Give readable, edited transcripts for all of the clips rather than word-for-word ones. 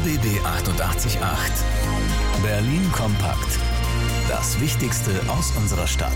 RBB 888. Berlin kompakt. Das Wichtigste aus unserer Stadt.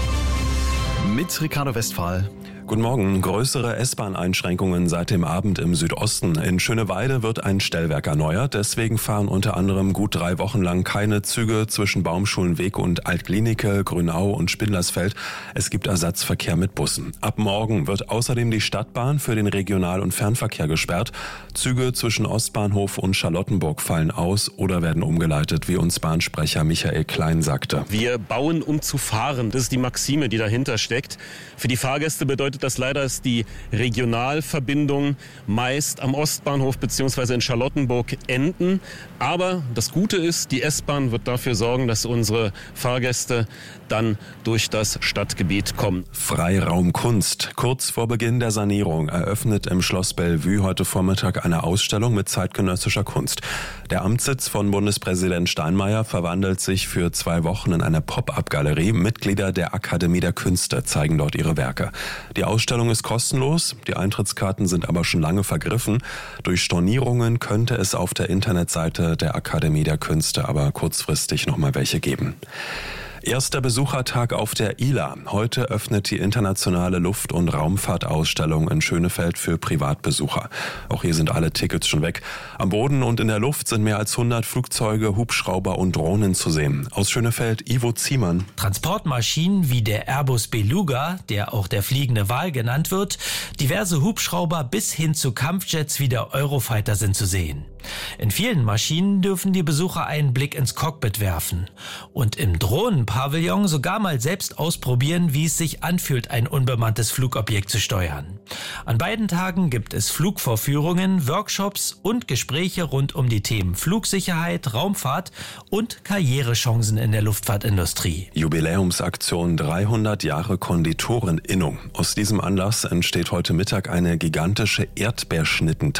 Mit Ricardo Westphal. Guten Morgen. Größere S-Bahn-Einschränkungen seit dem Abend im Südosten. In Schöneweide wird ein Stellwerk erneuert. Deswegen fahren unter anderem gut 3 Wochen lang keine Züge zwischen Baumschulenweg und Altklinike, Grünau und Spindlersfeld. Es gibt Ersatzverkehr mit Bussen. Ab morgen wird außerdem die Stadtbahn für den Regional- und Fernverkehr gesperrt. Züge zwischen Ostbahnhof und Charlottenburg fallen aus oder werden umgeleitet, wie uns Bahnsprecher Michael Klein sagte. Wir bauen, um zu fahren. Das ist die Maxime, die dahinter steckt. Für die Fahrgäste bedeutet das leider, dass die Regionalverbindungen meist am Ostbahnhof bzw. in Charlottenburg enden. Aber das Gute ist, die S-Bahn wird dafür sorgen, dass unsere Fahrgäste dann durch das Stadtgebiet kommen. Freiraum Kunst. Kurz vor Beginn der Sanierung eröffnet im Schloss Bellevue heute Vormittag eine Ausstellung mit zeitgenössischer Kunst. Der Amtssitz von Bundespräsident Steinmeier verwandelt sich für 2 Wochen in eine Pop-up-Galerie. Mitglieder der Akademie der Künste zeigen dort ihre Werke. Die Ausstellung ist kostenlos, die Eintrittskarten sind aber schon lange vergriffen. Durch Stornierungen könnte es auf der Internetseite der Akademie der Künste aber kurzfristig nochmal welche geben. Erster Besuchertag auf der ILA. Heute öffnet die internationale Luft- und Raumfahrtausstellung in Schönefeld für Privatbesucher. Auch hier sind alle Tickets schon weg. Am Boden und in der Luft sind mehr als 100 Flugzeuge, Hubschrauber und Drohnen zu sehen. Aus Schönefeld Ivo Ziemann. Transportmaschinen wie der Airbus Beluga, der auch der fliegende Wal genannt wird, diverse Hubschrauber bis hin zu Kampfjets wie der Eurofighter sind zu sehen. In vielen Maschinen dürfen die Besucher einen Blick ins Cockpit werfen und im Drohnenpavillon sogar mal selbst ausprobieren, wie es sich anfühlt, ein unbemanntes Flugobjekt zu steuern. An beiden Tagen gibt es Flugvorführungen, Workshops und Gespräche rund um die Themen Flugsicherheit, Raumfahrt und Karrierechancen in der Luftfahrtindustrie. Jubiläumsaktion 300 Jahre Konditoreninnung. Aus diesem Anlass entsteht heute Mittag eine gigantische Erdbeerschnittentafel